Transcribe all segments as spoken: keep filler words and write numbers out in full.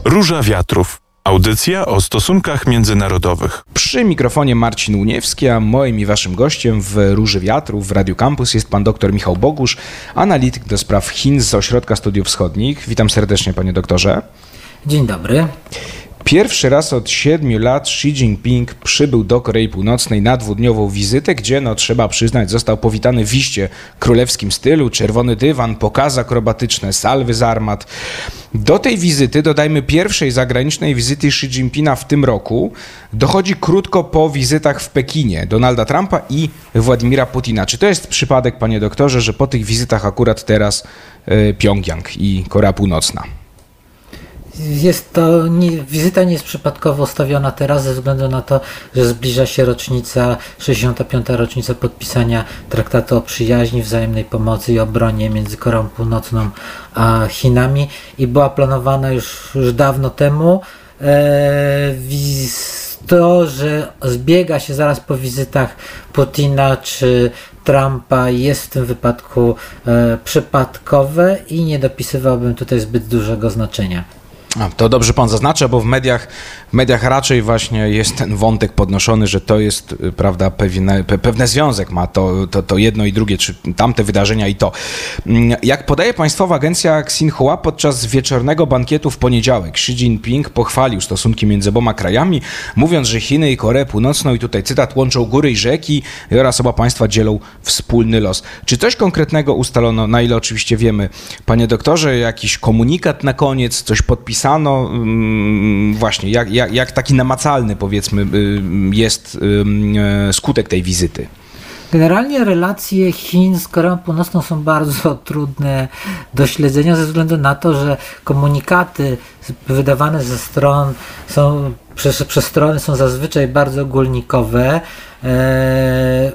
Róża Wiatrów. Audycja o stosunkach międzynarodowych. Przy mikrofonie Marcin Uniewski, a moim i waszym gościem w Róży Wiatrów w Radiu Campus jest pan dr Michał Bogusz, analityk do spraw Chin z Ośrodka Studiów Wschodnich. Witam serdecznie, panie doktorze. Dzień dobry. Pierwszy raz od siedmiu lat Xi Jinping przybył do Korei Północnej na dwudniową wizytę, gdzie, no trzeba przyznać, został powitany w iście królewskim stylu, czerwony dywan, pokazy akrobatyczne, salwy z armat. Do tej wizyty, dodajmy pierwszej zagranicznej wizyty Xi Jinpinga w tym roku, dochodzi krótko po wizytach w Pekinie Donalda Trumpa i Władimira Putina. Czy to jest przypadek, panie doktorze, że po tych wizytach akurat teraz y, Pjongjang i Korea Północna? Jest to, nie, wizyta nie jest przypadkowo ustawiona teraz ze względu na to, że zbliża się rocznica, sześćdziesiąta piąta rocznica podpisania Traktatu o Przyjaźni, Wzajemnej Pomocy i Obronie między Koreą Północną a Chinami i była planowana już, już dawno temu. E, to, że zbiega się zaraz po wizytach Putina czy Trumpa, jest w tym wypadku e, przypadkowe i nie dopisywałbym tutaj zbyt dużego znaczenia. A, to dobrze pan zaznacza, bo w mediach, w mediach raczej właśnie jest ten wątek podnoszony, że to jest, prawda, pewne, pewne związek ma to, to, to jedno i drugie, czy tamte wydarzenia i to. Jak podaje państwowa agencja Xinhua, podczas wieczornego bankietu w poniedziałek Xi Jinping pochwalił stosunki między oboma krajami, mówiąc, że Chiny i Koreę Północną, i tutaj cytat, łączą góry i rzeki oraz oba państwa dzielą wspólny los. Czy coś konkretnego ustalono, na ile oczywiście wiemy, panie doktorze, jakiś komunikat na koniec, coś podpisano? No właśnie, jak, jak, jak taki namacalny, powiedzmy, jest skutek tej wizyty? Generalnie relacje Chin z Koreą Północną są bardzo trudne do śledzenia ze względu na to, że komunikaty wydawane ze stron są, przez, przez strony są zazwyczaj bardzo ogólnikowe. Eee,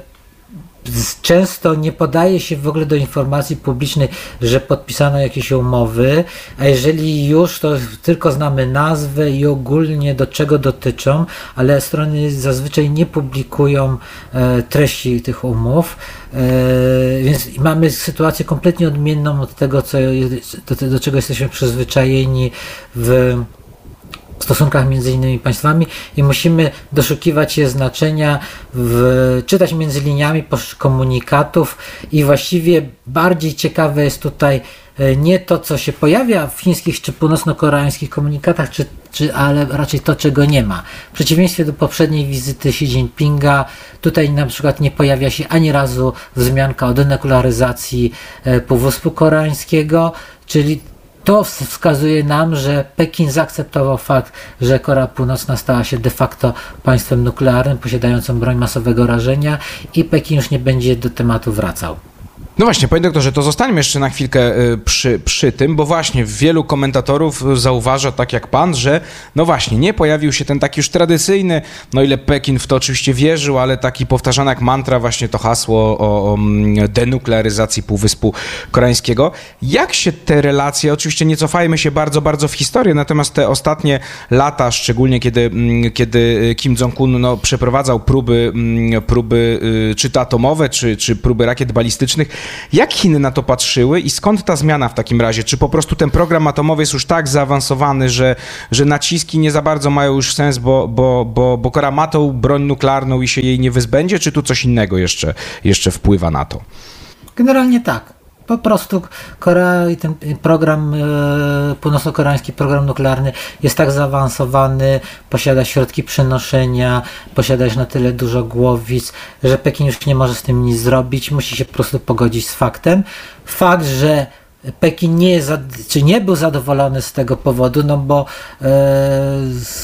Często nie podaje się w ogóle do informacji publicznej, że podpisano jakieś umowy, a jeżeli już, to tylko znamy nazwę i ogólnie do czego dotyczą, ale strony zazwyczaj nie publikują e, treści tych umów, e, więc mamy sytuację kompletnie odmienną od tego, co, do, do czego jesteśmy przyzwyczajeni w w stosunkach między innymi państwami i musimy doszukiwać się znaczenia, w, czytać między liniami komunikatów i właściwie bardziej ciekawe jest tutaj nie to, co się pojawia w chińskich czy północno-koreańskich komunikatach, czy, czy, ale raczej to, czego nie ma. W przeciwieństwie do poprzedniej wizyty Xi Jinpinga, tutaj na przykład nie pojawia się ani razu wzmianka o denuklearyzacji Półwyspu Koreańskiego, czyli to wskazuje nam, że Pekin zaakceptował fakt, że Korea Północna stała się de facto państwem nuklearnym posiadającym broń masowego rażenia i Pekin już nie będzie do tematu wracał. No właśnie, panie doktorze, to zostańmy jeszcze na chwilkę przy, przy tym, bo właśnie wielu komentatorów zauważa, tak jak pan, że no właśnie, nie pojawił się ten taki już tradycyjny, no ile Pekin w to oczywiście wierzył, ale taki powtarzany jak mantra właśnie to hasło o, o denuklearyzacji Półwyspu Koreańskiego. Jak się te relacje, oczywiście nie cofajmy się bardzo, bardzo w historię, natomiast te ostatnie lata, szczególnie kiedy, kiedy Kim Jong-un no, przeprowadzał próby, próby czy to atomowe, czy, czy próby rakiet balistycznych, jak Chiny na to patrzyły i skąd ta zmiana w takim razie? Czy po prostu ten program atomowy jest już tak zaawansowany, że, że naciski nie za bardzo mają już sens, bo, bo, bo, bo Korea ma tą broń nuklearną i się jej nie wyzbędzie, czy tu coś innego jeszcze, jeszcze wpływa na to? Generalnie tak. Po prostu Korea i ten program, e, północno-koreański program nuklearny jest tak zaawansowany, posiada środki przenoszenia, posiada już na tyle dużo głowic, że Pekin już nie może z tym nic zrobić, musi się po prostu pogodzić z faktem. Fakt, że Pekin nie, jest, czy nie był zadowolony z tego powodu, no bo e,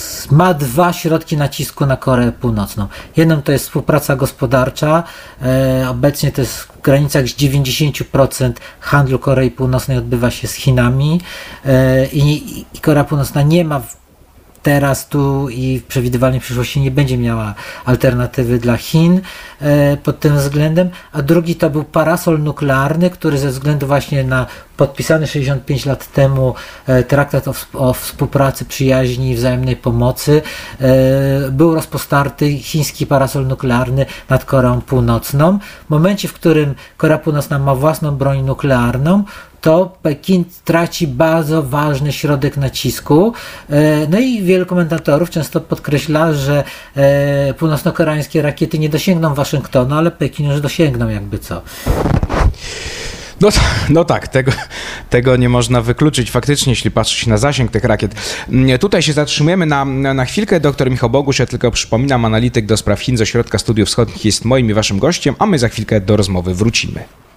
ma dwa środki nacisku na Koreę Północną. Jedną to jest współpraca gospodarcza, e, obecnie to jest w granicach dziewięćdziesiąt procent handlu Korei Północnej odbywa się z Chinami e, i, i Korea Północna nie ma teraz, tu i w przewidywalnej przyszłości nie będzie miała alternatywy dla Chin e, pod tym względem, a drugi to był parasol nuklearny, który ze względu właśnie na podpisany sześćdziesiąt pięć lat temu e, traktat o, o współpracy, przyjaźni i wzajemnej pomocy e, był rozpostarty chiński parasol nuklearny nad Koreą Północną. W momencie, w którym Korea Północna ma własną broń nuklearną, to Pekin traci bardzo ważny środek nacisku. No i wielu komentatorów często podkreśla, że północno-koreańskie rakiety nie dosięgną Waszyngtonu, ale Pekin już dosięgną jakby co. No, no tak, tego, tego nie można wykluczyć faktycznie, jeśli patrzeć na zasięg tych rakiet. Tutaj się zatrzymujemy na, na, na chwilkę. Doktor Michał Bogusz, ja tylko przypominam, analityk do spraw Chin z Ośrodka Studiów Wschodnich, jest moim i waszym gościem, a my za chwilkę do rozmowy wrócimy.